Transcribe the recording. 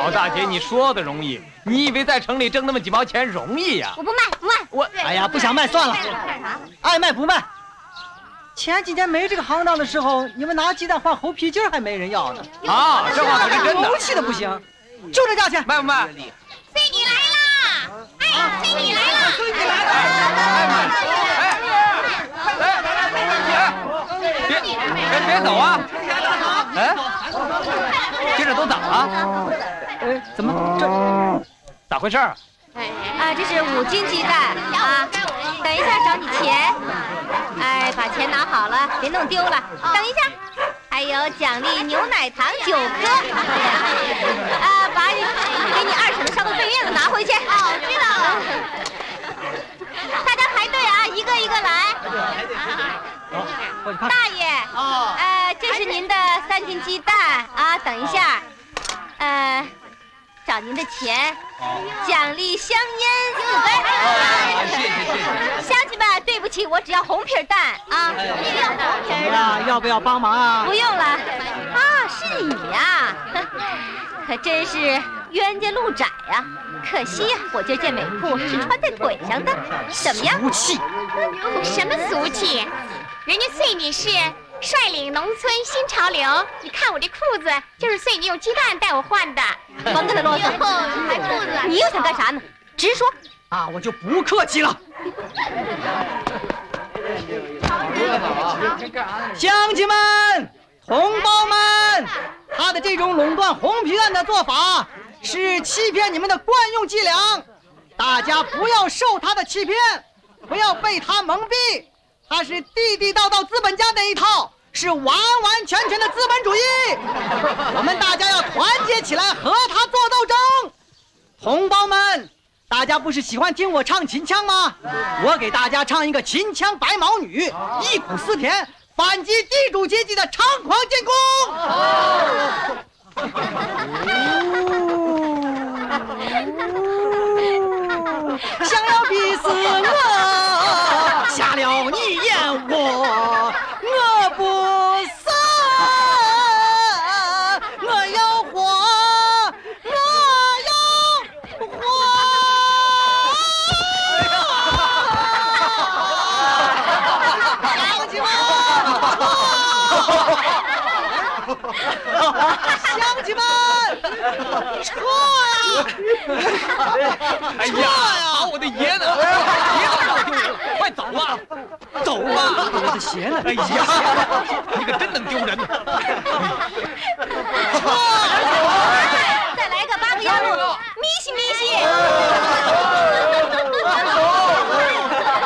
老大姐，你说的容易，你以为在城里挣那么几毛钱容易呀？ 我不卖，不卖。 哎呀，不想卖算了，爱卖不卖。前几年没这个行当的时候，你们拿鸡蛋换猴皮筋还没人要呢。 啊，这话可是真的。 牛气的不行，就这价钱， 卖不卖？ 翠女来啦！哎，翠女来啦！ 翠女来了！ 别走啊！哎，接着都咋了？ 哎，怎么这？ 咋回事啊？ 这是5斤鸡蛋啊！等一下找你钱。哎，把钱拿好了，别弄丢了。等一下，还有奖励牛奶糖9颗。把给你2省的上路费面子拿回去。哦，知道了。大家排队啊，一个一个来。大爷，这是您的3斤鸡蛋啊。等一下，找您的钱，奖励香烟4根。 谢谢。 乡亲们，对不起，我只要红皮蛋啊。你要红皮的， 要不要帮忙啊？ 不用了。啊，是你呀，可真是冤家路窄呀。可惜呀，我这件美裤是穿在腿上的。怎么样？ 俗气！ 什么俗气？人家穗女士率领农村新潮流，你看我这裤子就是穗女用鸡蛋带我换的。 甭跟他啰嗦， 还裤子， 你又想干啥呢？直说。 啊，我就不客气了。乡亲们、同胞们，他的这种垄断红皮蛋的做法是欺骗你们的惯用伎俩，大家不要受他的欺骗，不要被他蒙蔽，他是地地道道资本家那一套，是完完全全的资本主义。我们大家要团结起来和他做斗争。同胞们，大家不是喜欢听我唱秦腔吗？我给大家唱一个秦腔白毛女，忆苦思甜，反击地主阶级的猖狂进攻。想要逼死我，下了你眼我不死，我要活，我要活。乡亲们，撤呀！ 哎呀，好我的爷呢！别老让我丢人了，快走吧，走吧！ 我的鞋呢？ 哎呀，你可真能丢人呢！ 撤！